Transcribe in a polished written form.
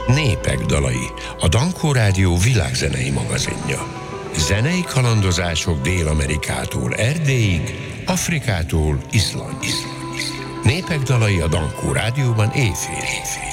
Népek dalai, a Dankó Rádió világzenei magazinja. Zenei kalandozások Dél-Amerikától Erdélyig, Afrikától Izlandig. Népek dalai a Dankó Rádióban éjfél.